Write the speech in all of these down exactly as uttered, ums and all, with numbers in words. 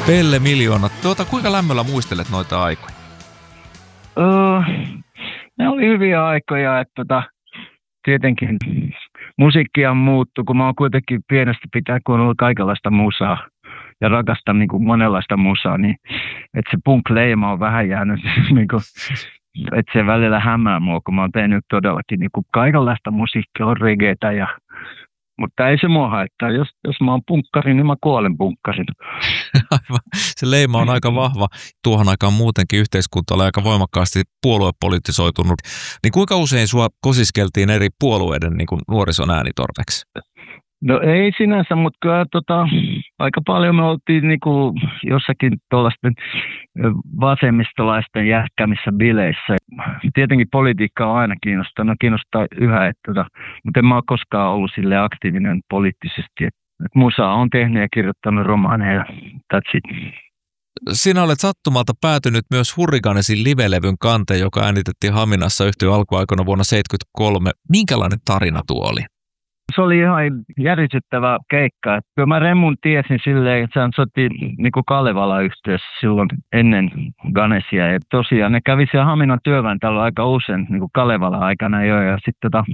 Pelle Miljoona, tuota, kuinka lämmöllä muistelet noita aikoja? Öö, ne oli hyviä aikoja, että tota, tietenkin musiikkia muuttui, kun mä oon kuitenkin pienestä pitää, kun on ollut kaikenlaista musaa ja rakastan niin kuin monenlaista musaa, niin että se punk-leima on vähän jäänyt, niin kuin, että se välillä hämää mua, kun mä oon tehnyt todellakin niin kuin kaikenlaista musiikkia, on reggaetä ja mutta ei se mua haittaa. Jos, jos mä oon punkkari, niin mä kuolen punkkarin. Aivan. Se leima on aika vahva. Tuohon aikaan muutenkin yhteiskunta oli aika voimakkaasti puoluepolitisoitunut. Niin kuinka usein sua kosiskeltiin eri puolueiden niin kuin nuorison äänitorveksi? No ei sinänsä, mutta kyllä tota, aika paljon me oltiin niinku jossakin tuollaisten vasemmistolaisten jähkämissä bileissä. Tietenkin politiikka on aina kiinnostanut, kiinnostaa yhä, että tota, mutta en mä ole koskaan ollut sille aktiivinen poliittisesti. Et, et musaa on tehnyt ja kirjoittanut romaaneja, that's it. Sinä olet sattumalta päätynyt myös Hurricanesin livelevyn kanteen, joka äänitettiin Haminassa yhtiön alkuaikoina vuonna seitsemänkymmentäkolme. Minkälainen tarina tuo oli? Se oli ihan järisyttävä keikka. Kyllä mä Remun tiesin silleen, että se soitti niin kuin Kalevala-yhtiössä silloin ennen Ganesia. Ja tosiaan ne kävi siellä Haminan työväentalolla aika usein niin kuin Kalevala-aikana jo. Ja sitten tota,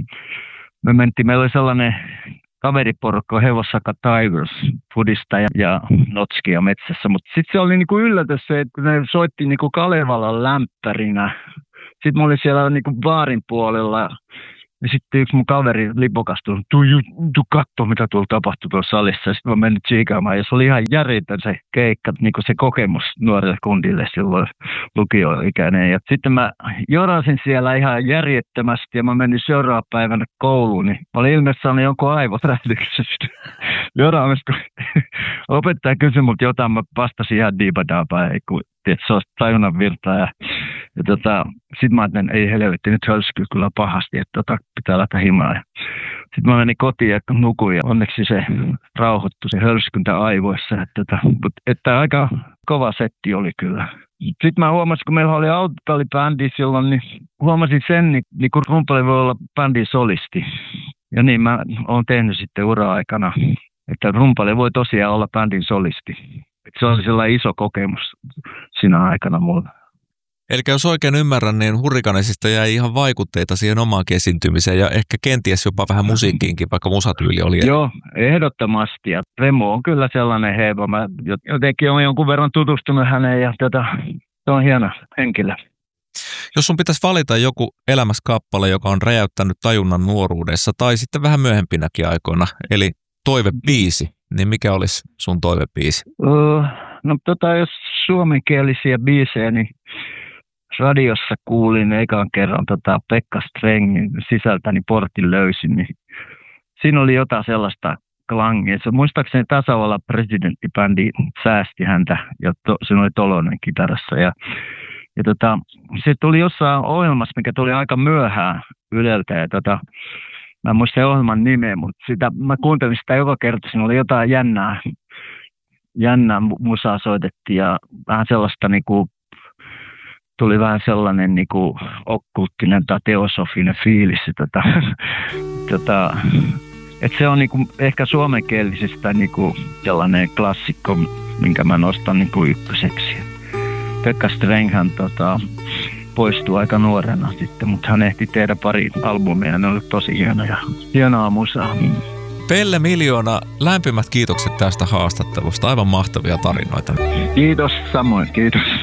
me mentiin, meillä oli sellainen kaveriporukka Hevosaka Tigers Fudista ja, ja Notskia metsässä. Mutta sitten se oli niin kuin yllätys se, että ne soitti niin kuin Kalevalan lämpärinä. Sitten mä olin siellä niin kuin baarin puolella. Ja sitten yksi mun kaveri lipokastui, tuu, tuu kattoo mitä tuolla tapahtui tuossa salissa. Sitten mä menin tsiikaamaan ja se oli ihan järjetön se keikka, niin kuin se kokemus nuorille kundille silloin lukioikäinen. Ja sitten mä jorasin siellä ihan järjettömästi ja mä menin seuraavana päivänä kouluun. Niin mä olin ilmeisesti saanut jonkun aivoträhdyksestä joraamista. Opettaja kysyi multa jotain, mä vastasin ihan diipadaapaa, että se olisi tajunnan virtaa. Ja, ja tota, sitten mä ajattelin, ei helvetti, nyt hölskyy kyllä pahasti, että tota, pitää lähteä himaan. Sitten mä menin kotiin ja nukuin ja onneksi se rauhoittui, se hölskyntä aivoissa. Että, tota, että aika kova setti oli kyllä. Sitten mä huomasin, kun meillä oli autotallibändi silloin, niin huomasin sen, niin, niin kun Rumpali voi olla bändin solisti. Ja niin mä oon tehnyt sitten ura-aikana, että Rumpali voi tosiaan olla bändin solisti. Se oli sellainen iso kokemus siinä aikana mulla. Eli jos oikein ymmärrän, niin Hurricanesista jäi ihan vaikutteita siihen omaan esiintymiseen ja ehkä kenties jopa vähän musiikkiinkin, vaikka musatyyli oli. Joo, ehdottomasti. Ja Remo on kyllä sellainen heimo. Mä jotenkin olen jonkun verran tutustunut häneen ja tota, se on hieno henkilö. Jos sun pitäisi valita joku elämäskappale, joka on räjäyttänyt tajunnan nuoruudessa tai sitten vähän myöhempinäkin aikoina, eli toivebiisi, niin mikä olisi sun toivebiisi? Uh, no tota, jos suomenkielisiä biisejä, niin radiossa kuulin ekan kerran tota Pekka Strengin Sisältäni portin löysin, niin siinä oli jotain sellaista klangia. Se muistaakseni tasavallan presidenttibändi säästi häntä ja to, siinä oli Tolonen kitarassa. Ja, ja tota, se tuli jossain ohjelmassa, mikä tuli aika myöhään Yleltä. Ja tota, mä en muista sen ohjelman nimeä, mutta sitä, mä kuuntelin sitä joka kerta. Siinä oli jotain jännää, jännää musaa soitettiin ja vähän sellaista niinku tuli vähän sellainen niinku okkulttinen tai teosofinen fiilis. Tota, tota, että se on niinku ehkä suomenkielisistä niinku sellainen klassikko, minkä mä nostan niinku ykköseksi. Pekka Strenghän tota, poistui aika nuorena sitten, mutta hän ehti tehdä pari albumia ja ne oli tosi hienoja, hienoa musaa. Pelle Miljoona, lämpimät kiitokset tästä haastattelusta. Aivan mahtavia tarinoita. Kiitos, samoin, kiitos.